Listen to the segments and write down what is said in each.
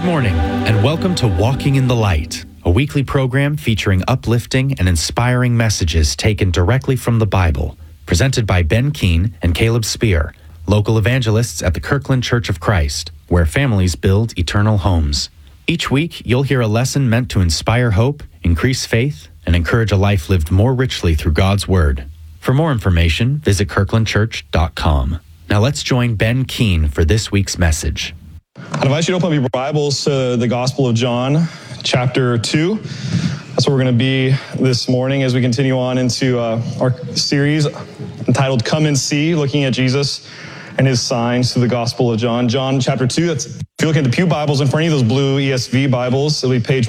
Good morning, and welcome to Walking in the Light, a weekly program featuring uplifting and inspiring messages taken directly from the Bible, presented by Ben Keene and Caleb Spear, local evangelists at the Kirkland Church of Christ, where families build eternal homes. Each week, you'll hear a lesson meant to inspire hope, increase faith, and encourage a life lived more richly through God's Word. For more information, visit kirklandchurch.com. Now let's join Ben Keene for this week's message. I invite you to open up your Bibles to the Gospel of John, chapter 2. That's where we're going to be this morning as we continue on into our series entitled Come and See, looking at Jesus and his signs through the Gospel of John. John chapter 2, if you look at the pew Bibles in front of you, those blue ESV Bibles, it'll be page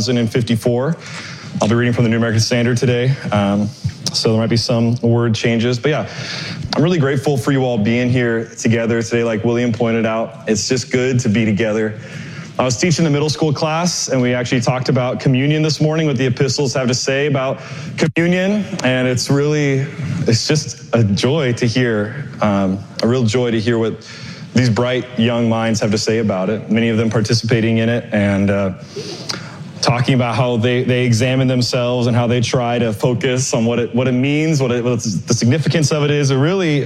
1054. I'll be reading from the New American Standard today, so there might be some word changes. But yeah, I'm really grateful for you all being here together today. Like William pointed out, it's just good to be together. I was teaching the middle school class, and we actually talked about communion this morning, what the epistles have to say about communion. And it's just a joy to hear, a real joy to hear what these bright young minds have to say about it. Many of them participating in it and talking about how they examine themselves and how they try to focus on what it means, what the significance of it is. It really,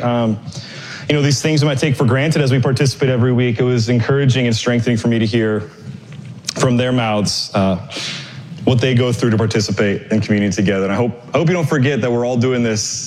these things we might take for granted as we participate every week. It was encouraging and strengthening for me to hear from their mouths what they go through to participate in communion together. And I hope you don't forget that we're all doing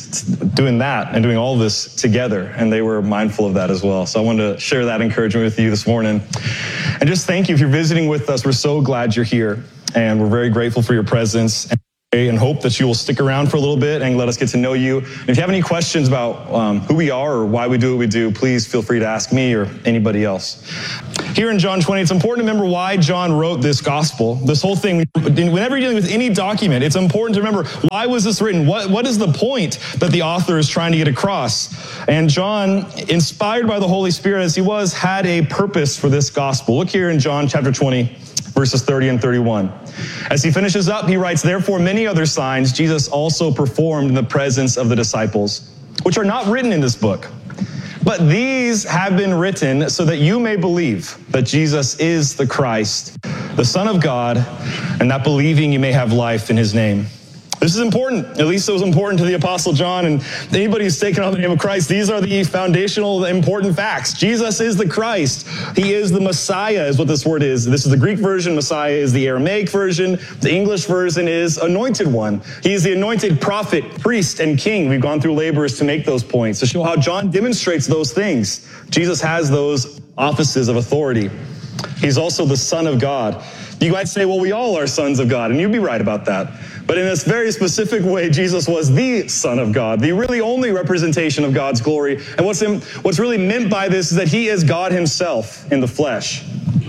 that, and doing all of this together. And they were mindful of that as well. So I wanted to share that encouragement with you this morning. And just thank you if you're visiting with us. We're so glad you're here. And we're very grateful for your presence and hope that you will stick around for a little bit and let us get to know you. And if you have any questions about who we are or why we do what we do, please feel free to ask me or anybody else. Here in John 20, it's important to remember why John wrote this gospel. This whole thing, whenever you're dealing with any document, it's important to remember, why was this written? What is the point that the author is trying to get across? And John, inspired by the Holy Spirit as he was, had a purpose for this gospel. Look here in John chapter 20. Verses 30 and 31. As he finishes up, he writes, "Therefore many other signs Jesus also performed in the presence of the disciples, which are not written in this book. But these have been written so that you may believe that Jesus is the Christ, the Son of God, and that believing you may have life in his name." This is important. At least it was important to the Apostle John and anybody who's taken on the name of Christ. These are the foundational, important facts. Jesus is the Christ. He is the Messiah, is what this word is. This is the Greek version. Messiah is the Aramaic version. The English version is anointed one. He is the anointed prophet, priest, and king. We've gone through labors to make those points, to show how John demonstrates those things. Jesus has those offices of authority. He's also the Son of God. You might say, well, we all are sons of God, and you'd be right about that. But in this very specific way, Jesus was the Son of God, the really only representation of God's glory. And what's really meant by this is that he is God himself in the flesh.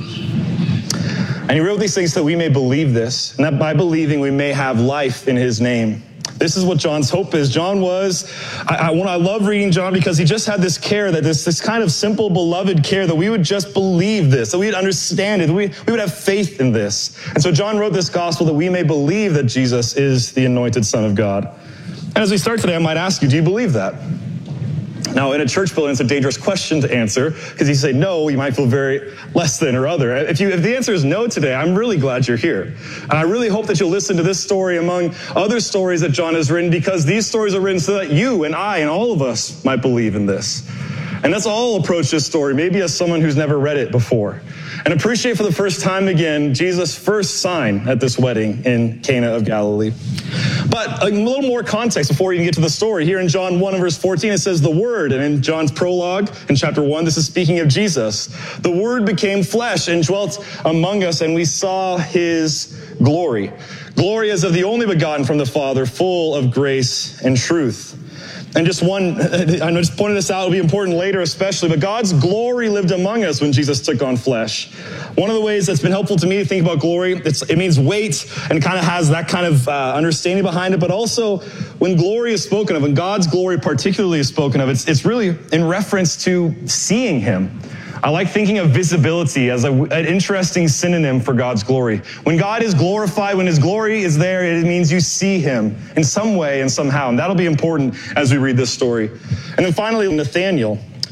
And he wrote these things so that we may believe this, and that by believing we may have life in his name. This is what John's hope is. John was, I love reading John because he just had this care, that this kind of simple, beloved care, that we would just believe this, that we would understand it, that we would have faith in this. And so John wrote this gospel that we may believe that Jesus is the anointed Son of God. And as we start today, I might ask you, do you believe that? Now, in a church building, it's a dangerous question to answer, because you say no, you might feel very less than or other. If the answer is no today, I'm really glad you're here. And I really hope that you'll listen to this story among other stories that John has written, because these stories are written so that you and I and all of us might believe in this. And let's all approach this story, maybe as someone who's never read it before, and appreciate for the first time again Jesus' first sign at this wedding in Cana of Galilee. But a little more context before we even get to the story. Here in John 1 and verse 14, it says the Word. And in John's prologue, in chapter 1, this is speaking of Jesus. The Word became flesh and dwelt among us, and we saw his glory. Glory as of the only begotten from the Father, full of grace and truth. And just I just pointed this out, it'll be important later especially, but God's glory lived among us when Jesus took on flesh. One of the ways that's been helpful to me to think about glory, it means weight and kind of has that kind of understanding behind it, but also when glory is spoken of, when God's glory particularly is spoken of, it's really in reference to seeing him. I like thinking of visibility as an interesting synonym for God's glory. When God is glorified, when his glory is there, it means you see him in some way and somehow. And that'll be important as we read this story. And then finally, Nathanael.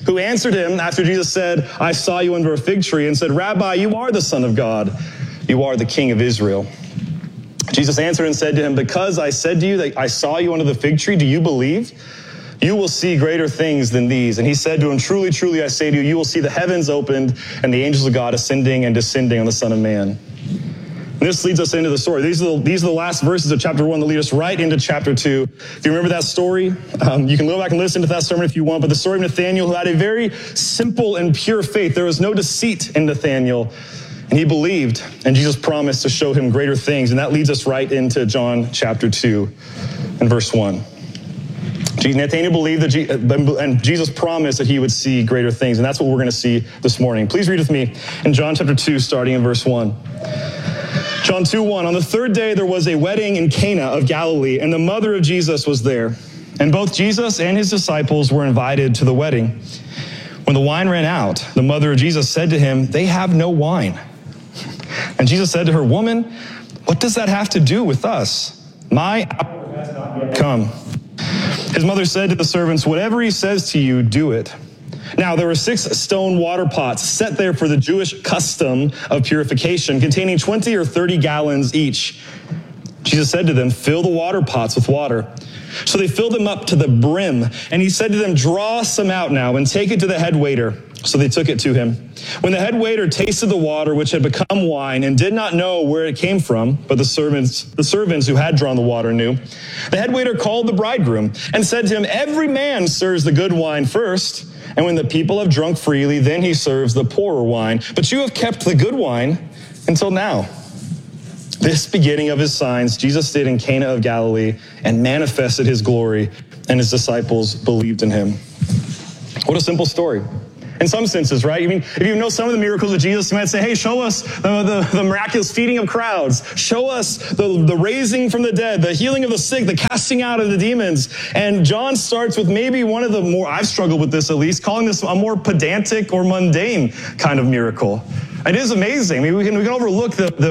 who answered him after Jesus said, I saw you under a fig tree, and said, Rabbi, you are the Son of God. You are the King of Israel. Jesus answered and said to him, because I said to you that I saw you under the fig tree, do you believe? You will see greater things than these. And he said to him, truly, truly, I say to you, you will see the heavens opened and the angels of God ascending and descending on the Son of Man. And this leads us into the story. These are the last verses of chapter 1 that lead us right into chapter 2. If you remember that story, you can go back and listen to that sermon if you want, but the story of Nathanael, who had a very simple and pure faith. There was no deceit in Nathanael, and he believed, and Jesus promised to show him greater things. And that leads us right into John chapter 2 and verse 1. Nathanael believed and Jesus promised that he would see greater things, and that's what we're going to see this morning. Please read with me in John chapter 2, starting in verse 1. John 2:1, on the third day there was a wedding in Cana of Galilee, and the mother of Jesus was there. And both Jesus and his disciples were invited to the wedding. When the wine ran out, the mother of Jesus said to him, they have no wine. And Jesus said to her, woman, what does that have to do with us? My hour has not yet come. His mother said to the servants, whatever he says to you, do it. Now there were 6 stone water pots set there for the Jewish custom of purification, containing 20 or 30 gallons each. Jesus said to them, fill the water pots with water. So they filled them up to the brim, and he said to them, draw some out now and take it to the head waiter. So they took it to him. When the head waiter tasted the water, which had become wine, and did not know where it came from, but the servants who had drawn the water knew, the head waiter called the bridegroom and said to him, every man serves the good wine first, and when the people have drunk freely, then he serves the poorer wine. But you have kept the good wine until now. This beginning of his signs Jesus did in Cana of Galilee and manifested his glory, and his disciples believed in him. What a simple story. In some senses, right? I mean, if you know some of the miracles of Jesus, you might say, hey, show us the miraculous feeding of crowds. Show us the raising from the dead, the healing of the sick, the casting out of the demons. And John starts with maybe one of the more, I've struggled with this at least, calling this a more pedantic or mundane kind of miracle. It is amazing. I mean, we can overlook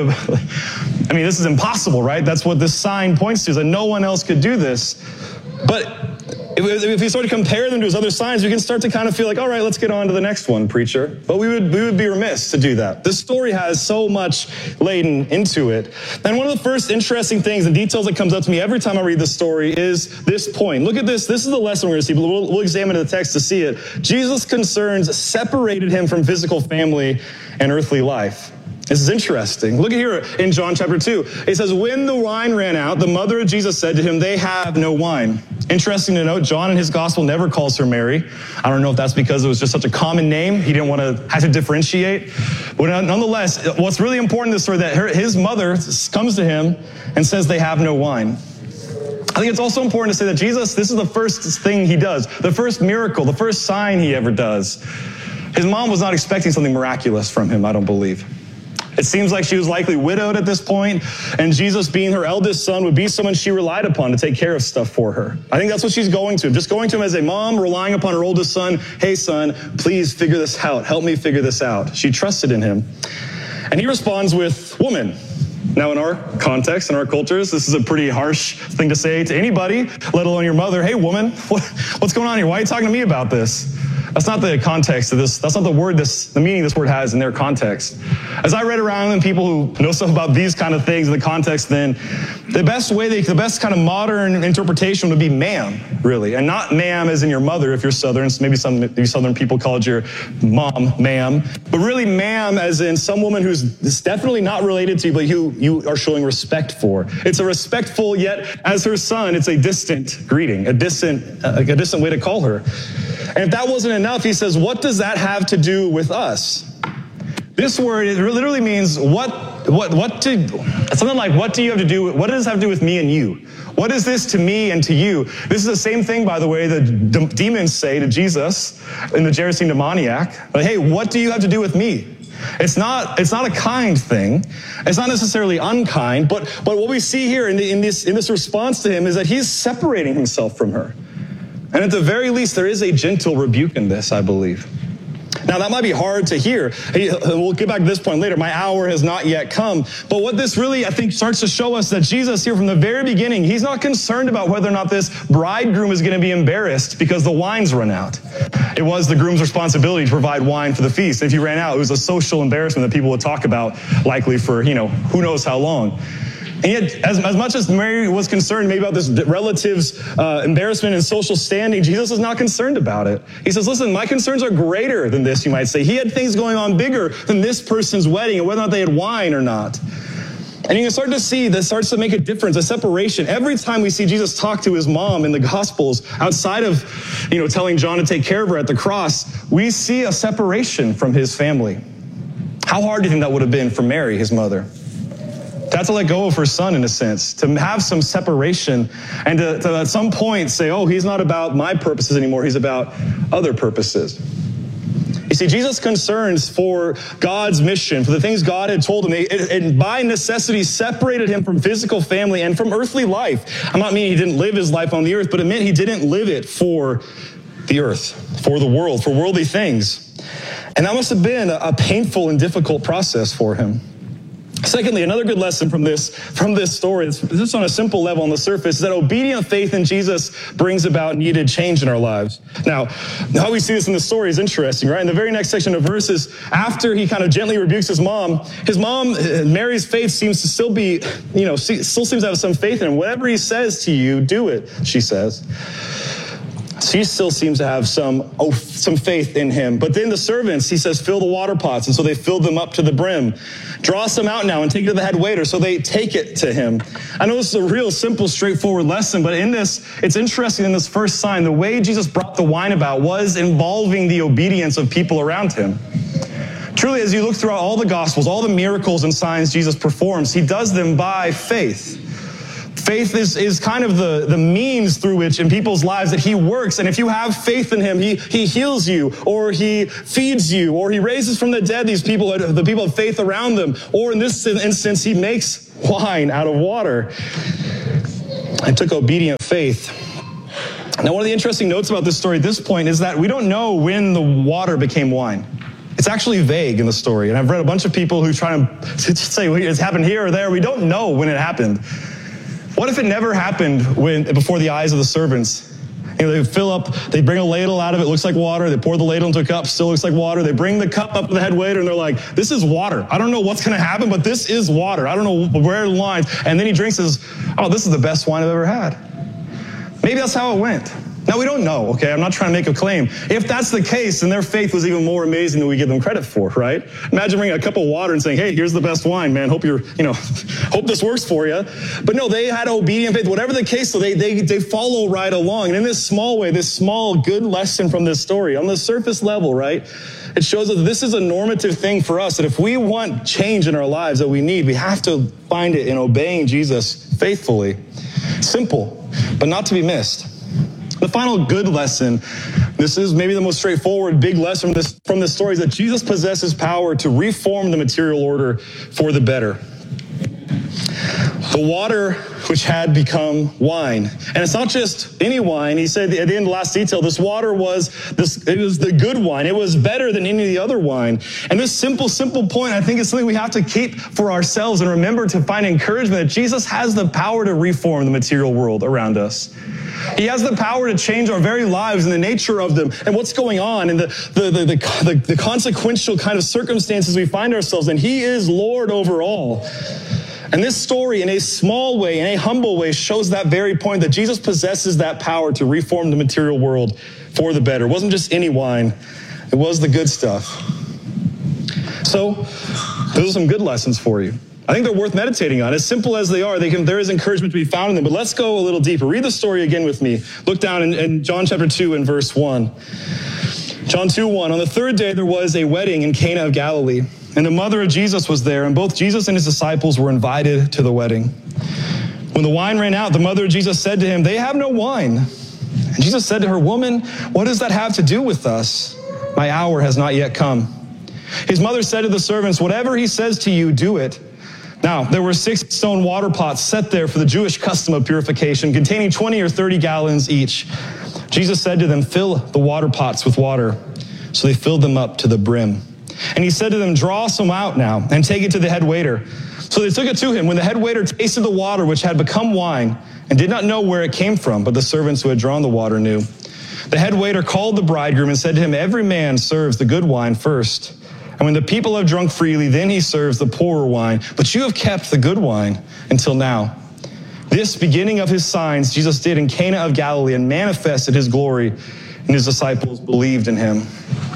I mean, this is impossible, right? That's what this sign points to, is that no one else could do this. But if we start to compare them to his other signs, we can start to kind of feel like, all right, let's get on to the next one, preacher. But we would be remiss to do that. This story has so much laden into it. And one of the first interesting things and details that comes up to me every time I read this story is this point. Look at this. This is the lesson we're going to see, but we'll examine the text to see it. Jesus' concerns separated him from physical family and earthly life. This is interesting. Look at here in John chapter 2. It says, when the wine ran out, the mother of Jesus said to him, they have no wine. Interesting to note, John in his gospel never calls her Mary. I don't know if that's because it was just such a common name. He didn't want to have to differentiate. But nonetheless, what's really important in this story, that his mother comes to him and says they have no wine. I think it's also important to say that Jesus, this is the first thing he does, the first miracle, the first sign he ever does. His mom was not expecting something miraculous from him, I don't believe. It seems like she was likely widowed at this point, and Jesus, being her eldest son, would be someone she relied upon to take care of stuff for her. I think that's what she's going to him, just going to him as a mom, relying upon her oldest son. Hey, son, please figure this out. Help me figure this out. She trusted in him. And he responds with, woman. Now, in our context, in our cultures, this is a pretty harsh thing to say to anybody, let alone your mother. Hey, woman, what's going on here? Why are you talking to me about this? That's not the context of this. That's not the meaning this word has in their context. As I read around and people who know stuff about these kind of things in the context, then the best kind of modern interpretation would be ma'am, really. And not ma'am as in your mother if you're Southern. So maybe Southern people called your mom ma'am. But really ma'am as in some woman who's definitely not related to you, but who you are showing respect for. It's a respectful, yet as her son, it's a distant greeting, a distant way to call her. And if that wasn't enough, he says, what does that have to do with us? This word, it literally means something like, what do you have to do, what does it have to do with me and you? What is this to me and to you? This is the same thing, by the way, the demons say to Jesus in the Gerasene demoniac. Like, hey, what do you have to do with me? It's not a kind thing. It's not necessarily unkind, but what we see here in this response to him is that he's separating himself from her. And at the very least, there is a gentle rebuke in this, I believe. Now, that might be hard to hear. We'll get back to this point later. My hour has not yet come. But what this really, I think, starts to show us that Jesus here from the very beginning, he's not concerned about whether or not this bridegroom is going to be embarrassed because the wine's run out. It was the groom's responsibility to provide wine for the feast. If he ran out, it was a social embarrassment that people would talk about, likely for, who knows how long. And yet, as much as Mary was concerned maybe about this relative's embarrassment and social standing, Jesus is not concerned about it. He says, listen, my concerns are greater than this, you might say. He had things going on bigger than this person's wedding and whether or not they had wine or not. And you can start to see this starts to make a difference, a separation. Every time we see Jesus talk to his mom in the Gospels, outside of, telling John to take care of her at the cross, we see a separation from his family. How hard do you think that would have been for Mary, his mother? To have to let go of her son, in a sense, to have some separation and to at some point say, oh, he's not about my purposes anymore, he's about other purposes. You see, Jesus' concerns for God's mission, for the things God had told him, it by necessity separated him from physical family and from earthly life. I'm not meaning he didn't live his life on the earth, but it meant he didn't live it for the earth, for the world, for worldly things. And that must have been a painful and difficult process for him. Secondly, another good lesson from this story, just on a simple level on the surface, is that obedient faith in Jesus brings about needed change in our lives. Now, how we see this in the story is interesting, right? In the very next section of verses, after he kind of gently rebukes his mom, Mary's faith seems to still be, still seems to have some faith in him. Whatever he says to you, do it, she says. She still seems to have some faith in him. But then the servants, he says, fill the water pots. And so they filled them up to the brim. Draw some out now and take it to the head waiter. So they take it to him. I know this is a real simple, straightforward lesson, but in this, it's interesting in this first sign, the way Jesus brought the wine about was involving the obedience of people around him. Truly, as you look throughout all the Gospels, all the miracles and signs Jesus performs, he does them by faith. Faith is kind of the means through which in people's lives that he works. And if you have faith in him, he heals you, or he feeds you, or he raises from the dead the people of faith around them. Or in this instance, he makes wine out of water. It took obedient faith. Now, one of the interesting notes about this story at this point is that we don't know when the water became wine. It's actually vague in the story. And I've read a bunch of people who try to say it's happened here or there. We don't know when it happened. What if it never happened before the eyes of the servants? They bring a ladle out of it, looks like water. They pour the ladle into a cup, still looks like water. They bring the cup up to the head waiter and they're like, this is water. I don't know what's going to happen, but this is water. I don't know where the lines. And then he drinks and says, oh, this is the best wine I've ever had. Maybe that's how it went. Now, we don't know, okay? I'm not trying to make a claim. If that's the case, then their faith was even more amazing than we give them credit for, right? Imagine bringing a cup of water and saying, hey, here's the best wine, man. Hope hope this works for you. But no, they had obedient faith. Whatever the case, so they follow right along. And in this small way, this small good lesson from this story, on the surface level, right? It shows that this is a normative thing for us, that if we want change in our lives that we need, we have to find it in obeying Jesus faithfully. Simple, but not to be missed. The final good lesson, this is maybe the most straightforward big lesson from this story, is that Jesus possesses power to reform the material order for the better. The water which had become wine. And it's not just any wine. He said at the end, the last detail, this water it was the good wine. It was better than any of the other wine. And this simple point, I think is something we have to keep for ourselves and remember to find encouragement that Jesus has the power to reform the material world around us. He has the power to change our very lives and the nature of them and what's going on and the consequential kind of circumstances we find ourselves in. He is Lord over all. And this story, in a small way, in a humble way, shows that very point that Jesus possesses that power to reform the material world for the better. It wasn't just any wine. It was the good stuff. So, those are some good lessons for you. I think they're worth meditating on. As simple as they are, there is encouragement to be found in them. But let's go a little deeper. Read the story again with me. Look down in John chapter 2 and verse 1. John 2:1. On the third day there was a wedding in Cana of Galilee, and the mother of Jesus was there, and both Jesus and his disciples were invited to the wedding. When the wine ran out, the mother of Jesus said to him, "They have no wine." And Jesus said to her, "Woman, what does that have to do with us? My hour has not yet come." His mother said to the servants, "Whatever he says to you, do it." Now, there were 6 stone water pots set there for the Jewish custom of purification, containing 20 or 30 gallons each. Jesus said to them, "Fill the water pots with water." So they filled them up to the brim. And he said to them, draw some out now and take it to the head waiter. So they took it to him. When the head waiter tasted the water, which had become wine, and did not know where it came from, but the servants who had drawn the water knew. The head waiter called the bridegroom and said to him, every man serves the good wine first. And when the people have drunk freely, then he serves the poorer wine. But you have kept the good wine until now. This beginning of his signs Jesus did in Cana of Galilee and manifested his glory, and his disciples believed in him.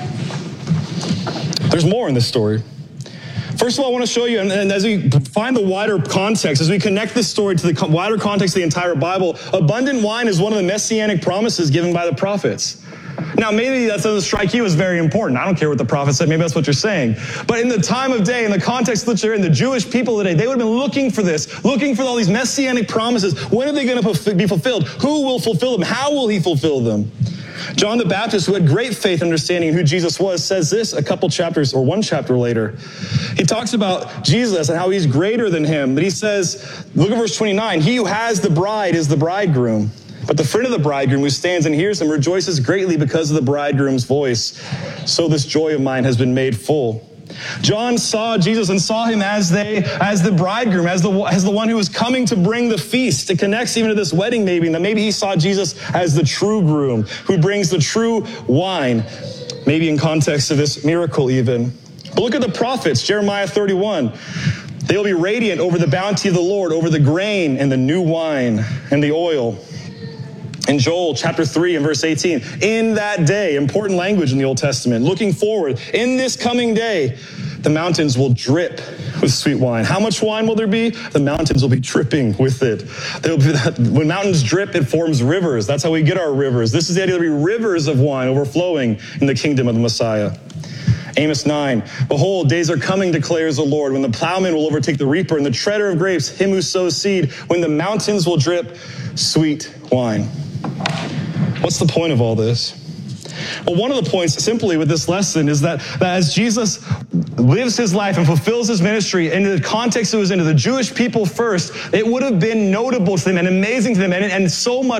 There's more in this story. First of all, I want to show you, and as we find the wider context, as we connect this story to the wider context of the entire Bible, abundant wine is one of the messianic promises given by the prophets. Now, maybe that doesn't strike you as very important. I don't care what the prophet said. Maybe that's what you're saying. But in the time of day, in the context that you're in, the Jewish people today, they would have been looking for this, looking for all these messianic promises. When are they going to be fulfilled? Who will fulfill them? How will he fulfill them? John the Baptist, who had great faith understanding who Jesus was, says this a couple chapters or one chapter later. He talks about Jesus and how he's greater than him. But he says, look at verse 29, he who has the bride is the bridegroom. But the friend of the bridegroom who stands and hears him rejoices greatly because of the bridegroom's voice. So this joy of mine has been made full. John saw Jesus and saw him as the bridegroom, as the one who was coming to bring the feast. It connects even to this wedding maybe, and that maybe he saw Jesus as the true groom who brings the true wine, maybe in context of this miracle even. But look at the prophets, Jeremiah 31. They will be radiant over the bounty of the Lord, over the grain and the new wine and the oil. In Joel chapter 3 and verse 18, in that day, important language in the Old Testament, looking forward, in this coming day, the mountains will drip with sweet wine. How much wine will there be? The mountains will be dripping with it. When mountains drip, it forms rivers. That's how we get our rivers. This is the idea there will be rivers of wine overflowing in the kingdom of the Messiah. Amos 9, behold, days are coming, declares the Lord, when the plowman will overtake the reaper and the treader of grapes, him who sows seed, when the mountains will drip sweet wine. What's the point of all this? Well, one of the points simply with this lesson is that as Jesus lives his life and fulfills his ministry in the context it was into the Jewish people first, it would have been notable to them and amazing to them and so much